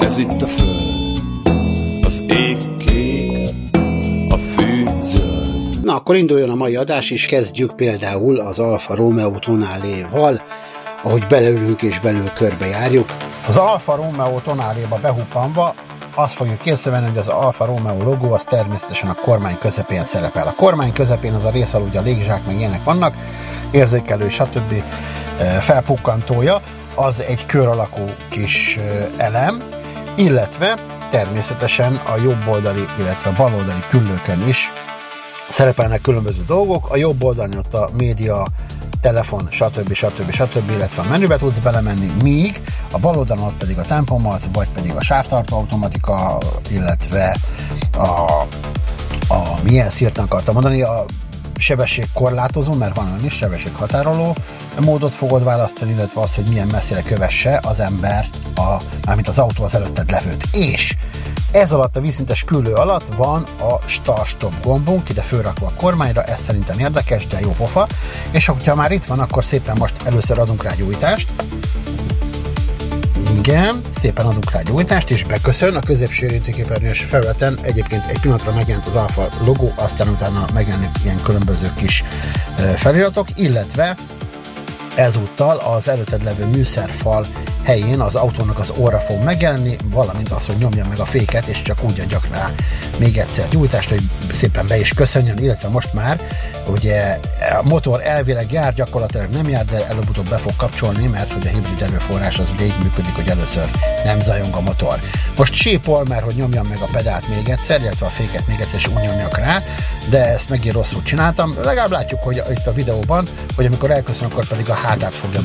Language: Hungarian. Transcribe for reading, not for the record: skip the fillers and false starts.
Ez itt a föld, az ég kék, a fű zöld. Na, akkor induljon a mai adás, és kezdjük például az Alfa Romeo Tonaléval, ahogy beleülünk és belül körbejárjuk. Az Alfa Romeo Tonaléba behuppanva azt fogjuk észrevenni, hogy az Alfa Romeo logó az természetesen a kormány közepén szerepel. A kormány közepén az a rész, ahol ugye a légzsák meg ilyenek vannak, érzékelő, stb. Felpukkantója, az egy kör alakú kis elem, illetve természetesen a jobb oldali, illetve bal oldali küllőkön is szerepelnek különböző dolgok. A jobb oldalon ott a média, telefon, stb., illetve a menübe tudsz belemenni, míg a bal oldalon ott pedig a tempomat, vagy pedig a sávtartó automatika, illetve milyen hirtelen akartam mondani, a sebességkorlátozó, mert van olyan is, sebességhatároló módot fogod választani, illetve az, hogy milyen messzire kövesse az ember, mármint az autó az előtted levőt. És ez alatt a vízszintes küllő alatt van a start-stop gombunk, ide fölrakva a kormányra, ez szerintem érdekes, de jó pofa. És hogyha már itt van, akkor szépen most először adunk rá gyújtást. Igen, szépen adunk rá gyújtást, és beköszön. A középső érintőképernyős felületen egyébként egy pillanatra megjelent az Alfa logó, aztán utána megjelennek ilyen különböző kis feliratok, illetve ezúttal az előtted levő műszerfal helyén az autónak az orra fog megjelenni, valamint az, hogy nyomja meg a féket, és csak úgy adjak rá még egyszer gyújtást, hogy szépen be is köszönjön, illetve most már ugye a motor elvileg jár, gyakorlatilag nem jár, de előbb-utóbb be fog kapcsolni, mert hogy a hibrid erőforrás az ugye így működik, hogy először nem zajong a motor. Most sípol, mert hogy nyomjam meg a pedált még egyszer, illetve a féket még egyszer, és úgy nyomjak rá, de ezt megint rosszul csináltam. Legalább látjuk, hogy itt a videóban, hogy amikor elköszön, akkor pedig a hátát fogja